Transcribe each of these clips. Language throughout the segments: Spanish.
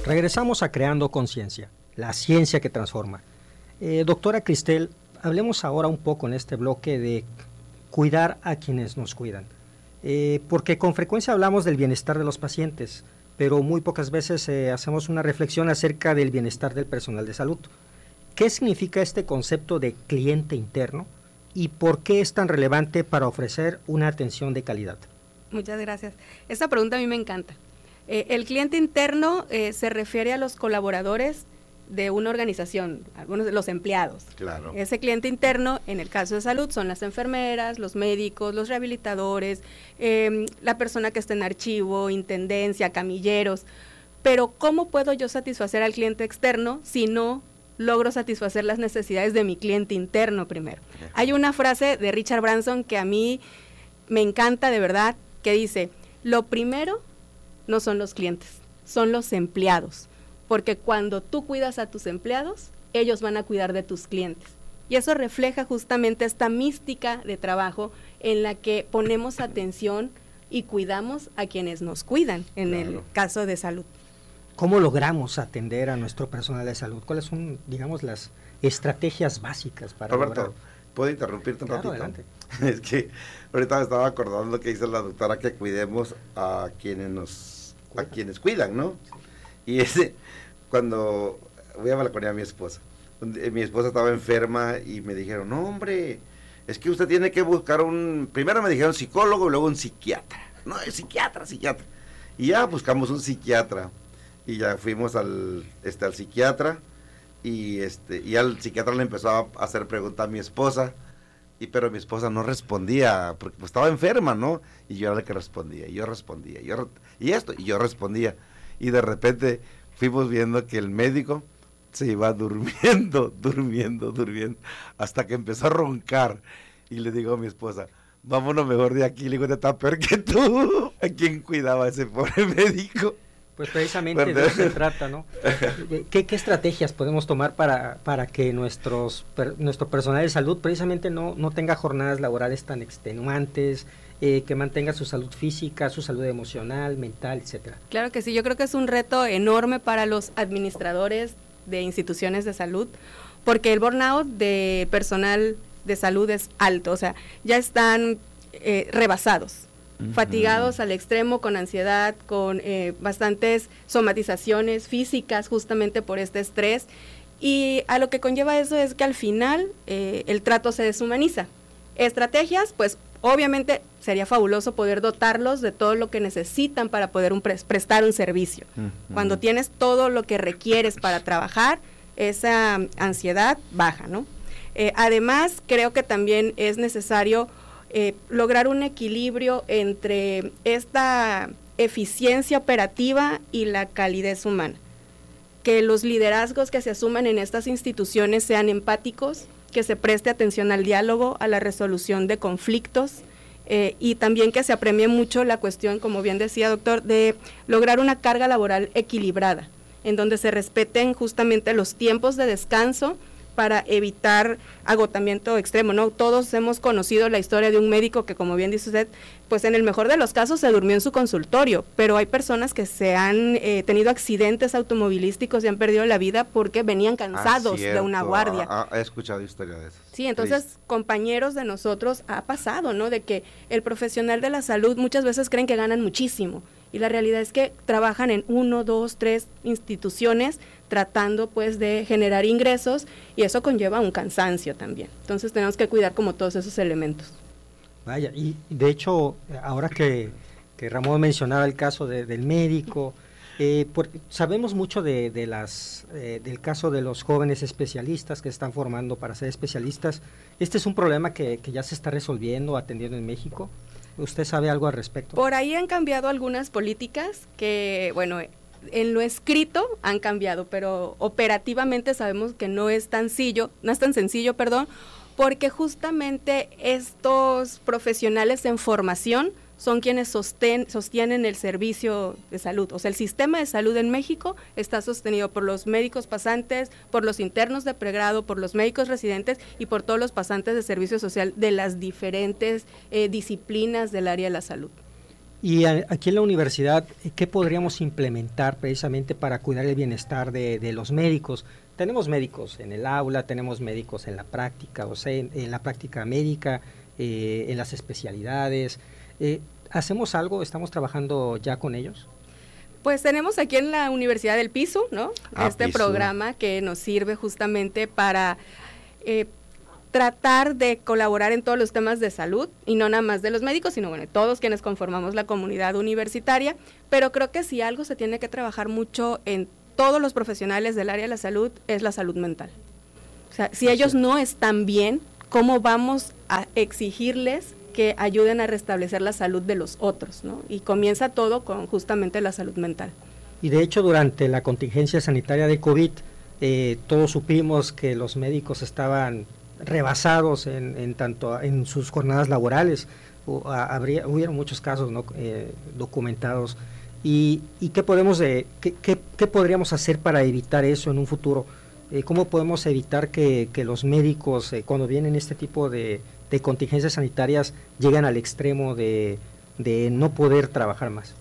Regresamos a Creando Conciencia, la ciencia que transforma. Doctora Cristel, hablemos ahora un poco en este bloque de cuidar a quienes nos cuidan. Porque con frecuencia hablamos del bienestar de los pacientes, pero muy pocas veces hacemos una reflexión acerca del bienestar del personal de salud. ¿Qué significa este concepto de cliente interno y por qué es tan relevante para ofrecer una atención de calidad? Muchas gracias. Esta pregunta a mí me encanta. El cliente interno se refiere a los colaboradores de una organización, algunos de los empleados. Claro. Ese cliente interno, en el caso de salud, son las enfermeras, los médicos, los rehabilitadores, la persona que está en archivo, intendencia, camilleros. Pero ¿cómo puedo yo satisfacer al cliente externo si no logro satisfacer las necesidades de mi cliente interno primero? Hay una frase de Richard Branson que a mí me encanta de verdad, que dice: lo primero no son los clientes, son los empleados. Porque cuando tú cuidas a tus empleados, ellos van a cuidar de tus clientes. Y eso refleja justamente esta mística de trabajo en la que ponemos atención y cuidamos a quienes nos cuidan, en el caso de salud. ¿Cómo logramos atender a nuestro personal de salud? ¿Cuáles son, digamos, las estrategias básicas para Roberto, ¿puedo interrumpirte un ratito? Adelante. Es que ahorita me estaba acordando que dice la doctora que cuidemos a quienes cuidan, ¿no? Y cuando voy a balconear a mi esposa estaba enferma y me dijeron: no, hombre, es que usted tiene que buscar primero me dijeron psicólogo y luego un psiquiatra. No, es psiquiatra. Y ya buscamos un psiquiatra y ya fuimos al psiquiatra y al psiquiatra le empezó a hacer preguntas a mi esposa, pero mi esposa no respondía porque pues, estaba enferma, ¿no? Y yo era la que respondía, y yo respondía, y yo respondía. Y de repente fuimos viendo que el médico se iba durmiendo, hasta que empezó a roncar. Y le digo a mi esposa: vámonos mejor de aquí. Le digo: está peor que tú. ¿A quién cuidaba ese pobre médico? Pues precisamente de eso se trata, ¿no? ¿Qué estrategias podemos tomar para que nuestro personal de salud precisamente no tenga jornadas laborales tan extenuantes, que mantenga su salud física, su salud emocional, mental, etcétera? Claro que sí, yo creo que es un reto enorme para los administradores de instituciones de salud, porque el burnout de personal de salud es alto, o sea, ya están rebasados, fatigados al extremo, con ansiedad, con bastantes somatizaciones físicas justamente por este estrés, y a lo que conlleva eso es que al final el trato se deshumaniza. Estrategias, pues obviamente sería fabuloso poder dotarlos de todo lo que necesitan para poder prestar un servicio. Cuando tienes todo lo que requieres para trabajar, esa ansiedad baja, ¿no? Además, creo que también es necesario lograr un equilibrio entre esta eficiencia operativa y la calidez humana. Que los liderazgos que se asuman en estas instituciones sean empáticos, que se preste atención al diálogo, a la resolución de conflictos, y también que se apremie mucho la cuestión, como bien decía doctor, de lograr una carga laboral equilibrada, en donde se respeten justamente los tiempos de descanso para evitar agotamiento extremo, ¿no? Todos hemos conocido la historia de un médico que, como bien dice usted, pues en el mejor de los casos se durmió en su consultorio, pero hay personas que se han tenido accidentes automovilísticos y han perdido la vida porque venían cansados de una guardia. He escuchado historia de eso. Sí, entonces compañeros de nosotros ha pasado, ¿no? De que el profesional de la salud muchas veces creen que ganan muchísimo, y la realidad es que trabajan en 1, 2, 3 instituciones tratando pues de generar ingresos, y eso conlleva un cansancio también. Entonces tenemos que cuidar como todos esos elementos. Vaya, y de hecho, ahora que Ramón mencionaba el caso del médico, sabemos mucho del caso de los jóvenes especialistas que están formando para ser especialistas. Este es un problema que ya se está resolviendo, atendiendo en México. ¿Usted sabe algo al respecto? Por ahí han cambiado algunas políticas que, bueno, en lo escrito han cambiado, pero operativamente sabemos que no es tan sencillo, porque justamente estos profesionales en formación son quienes sostienen el servicio de salud. O sea, el sistema de salud en México está sostenido por los médicos pasantes, por los internos de pregrado, por los médicos residentes y por todos los pasantes de servicio social de las diferentes disciplinas del área de la salud. Y aquí en la universidad, ¿qué podríamos implementar precisamente para cuidar el bienestar de los médicos? Tenemos médicos en el aula, tenemos médicos en la práctica, o sea, en la práctica médica, en las especialidades. ¿Hacemos algo? ¿Estamos trabajando ya con ellos? Pues tenemos aquí en la Universidad del Piso, ¿no? Piso. Programa que nos sirve justamente para tratar de colaborar en todos los temas de salud, y no nada más de los médicos, sino bueno, todos quienes conformamos la comunidad universitaria, pero creo que si algo se tiene que trabajar mucho en todos los profesionales del área de la salud es la salud mental. O sea, si ellos no están bien, ¿cómo vamos a exigirles que ayuden a restablecer la salud de los otros, ¿no? Y comienza todo con justamente la salud mental. Y de hecho, durante la contingencia sanitaria de COVID, todos supimos que los médicos estaban rebasados en sus jornadas laborales. Hubieron muchos casos, ¿no? Documentados. ¿Y qué podríamos hacer para evitar eso en un futuro? ¿Cómo podemos evitar que los médicos, cuando vienen este tipo de contingencias sanitarias, llegan al extremo de no poder trabajar más?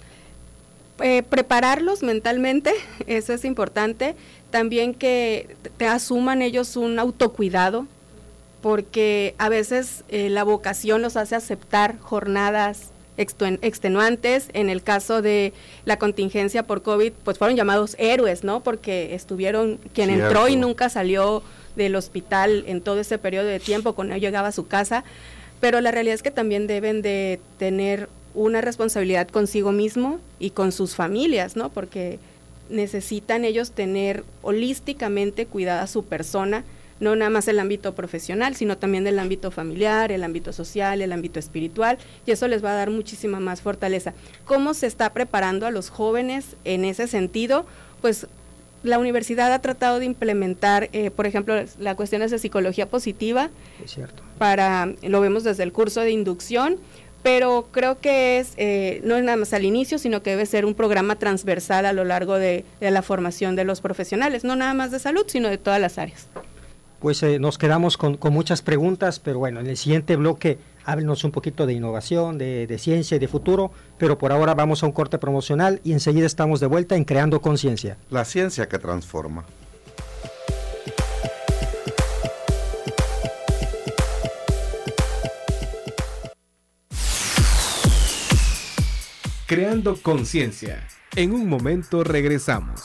Prepararlos mentalmente, eso es importante. También que te asuman ellos un autocuidado, porque a veces la vocación los hace aceptar jornadas extenuantes. En el caso de la contingencia por COVID, pues fueron llamados héroes, ¿no? Porque estuvieron, quien Cierto. entró y nunca salió del hospital en todo ese periodo de tiempo, cuando llegaba a su casa, pero la realidad es que también deben de tener una responsabilidad consigo mismo y con sus familias, ¿no? Porque necesitan ellos tener holísticamente cuidada su persona, no nada más el ámbito profesional, sino también del ámbito familiar, el ámbito social, el ámbito espiritual, y eso les va a dar muchísima más fortaleza. ¿Cómo se está preparando a los jóvenes en ese sentido? Pues la universidad ha tratado de implementar, por ejemplo, las cuestiones de psicología positiva. Es cierto. Lo vemos desde el curso de inducción, pero creo que no es nada más al inicio, sino que debe ser un programa transversal a lo largo de la formación de los profesionales, no nada más de salud, sino de todas las áreas. Pues nos quedamos con muchas preguntas, pero bueno, en el siguiente bloque háblenos un poquito de innovación, de ciencia y de futuro, pero por ahora vamos a un corte promocional y enseguida estamos de vuelta en Creando Conciencia. La ciencia que transforma. Creando Conciencia. En un momento regresamos.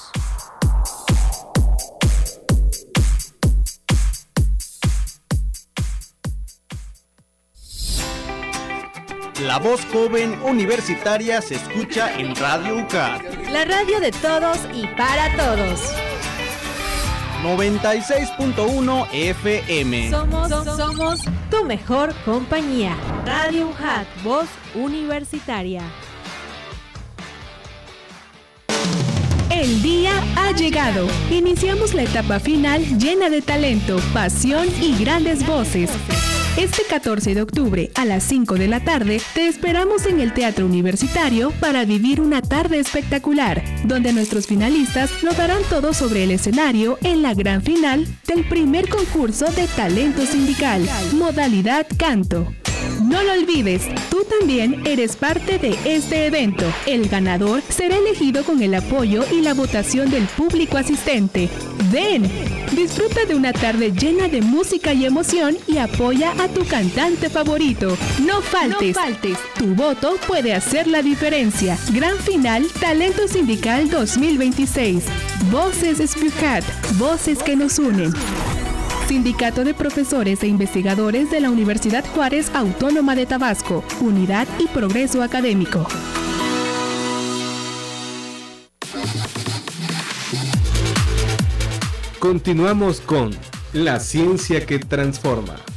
La voz joven universitaria se escucha en Radio UCAD. La radio de todos y para todos. 96.1 FM. Somos tu mejor compañía. Radio UCAD, voz universitaria. El día ha llegado. Iniciamos la etapa final llena de talento, pasión y grandes voces. Este 14 de octubre a las 5 de la tarde te esperamos en el Teatro Universitario para vivir una tarde espectacular, donde nuestros finalistas lo darán todo sobre el escenario en la gran final del primer concurso de talento sindical, modalidad canto. No lo olvides, tú también eres parte de este evento. El ganador será elegido con el apoyo y la votación del público asistente. Ven, disfruta de una tarde llena de música y emoción y apoya a tu cantante favorito. No faltes. Tu voto puede hacer la diferencia. Gran final, Talento Sindical 2026. Voces SPUCAT, voces que nos unen. Sindicato de Profesores e Investigadores de la Universidad Juárez Autónoma de Tabasco, Unidad y Progreso Académico. Continuamos con La Ciencia que Transforma.